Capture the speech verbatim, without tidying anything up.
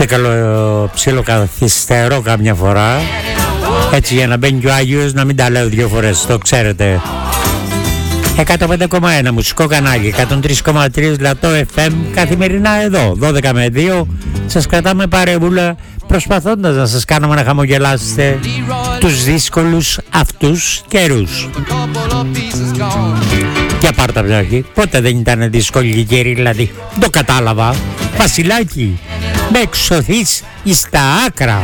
ψιλο, ψιλοκαθυστερώ καμιά φορά, έτσι για να μπαίνει και ο Άγιος, να μην τα λέω δύο φορές, το ξέρετε. εκατόν πέντε κόμμα ένα μουσικό κανάλι, εκατόν τρία κόμμα τρία Λατό εφ εμ, καθημερινά εδώ, δώδεκα με δύο, σας κρατάμε παρεούλα, προσπαθώντας να σας κάνουμε να χαμογελάσετε τους δύσκολους αυτούς καιρούς. Για πάρτα ψάχη, πότε δεν ήταν δύσκολη καιρή, δηλαδή, το κατάλαβα. Βασιλάκι, με εξωθείς εις τα άκρα.